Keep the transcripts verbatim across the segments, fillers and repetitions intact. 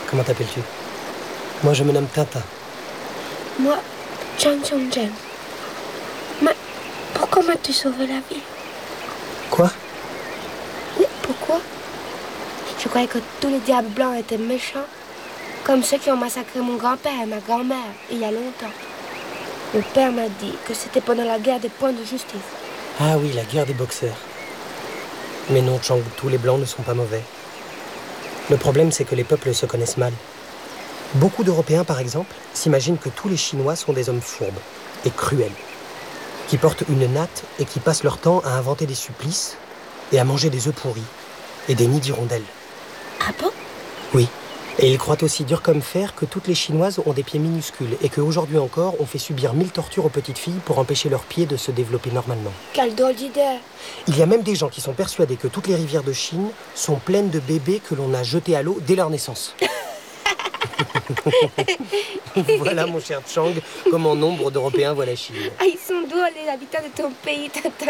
Comment t'appelles-tu? Moi, je me nomme Tintin. Moi, Chang Chong-jen. Mais pourquoi m'as-tu sauvé la vie? Quoi? Oui, pourquoi? Je croyais que tous les diables blancs étaient méchants, comme ceux qui ont massacré mon grand-père et ma grand-mère il y a longtemps. Mon père m'a dit que c'était pendant la guerre des points de justice. Ah oui, la guerre des boxeurs. Mais non, Chang, tous les blancs ne sont pas mauvais. Le problème, c'est que les peuples se connaissent mal. Beaucoup d'Européens, par exemple, s'imaginent que tous les Chinois sont des hommes fourbes et cruels, qui portent une natte et qui passent leur temps à inventer des supplices et à manger des œufs pourris et des nids d'hirondelles. Ah bon? Oui. Et ils croient aussi dur comme fer que toutes les Chinoises ont des pieds minuscules et qu'aujourd'hui encore, on fait subir mille tortures aux petites filles pour empêcher leurs pieds de se développer normalement. Quelle drôle d'idée! Il y a même des gens qui sont persuadés que toutes les rivières de Chine sont pleines de bébés que l'on a jetés à l'eau dès leur naissance. Voilà, mon cher Chang, comment nombre d'Européens voient la Chine. Ah, ils sont drôles, les habitants de ton pays, Tintin.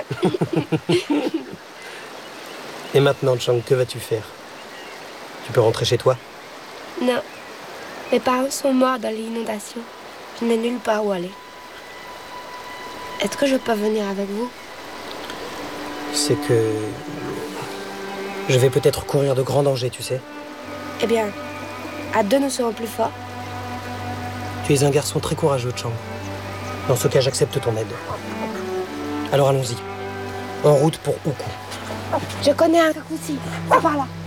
Et maintenant, Chang, que vas-tu faire? Tu peux rentrer chez toi? Non. Mes parents sont morts dans l'inondation. Je n'ai nulle part où aller. Est-ce que je peux venir avec vous? C'est que... je vais peut-être courir de grands dangers, tu sais. Eh bien, à deux, nous serons plus forts. Tu es un garçon très courageux, Chang. Dans ce cas, j'accepte ton aide. Alors allons-y. En route pour Uku. Je connais un raccourci. C'est par là.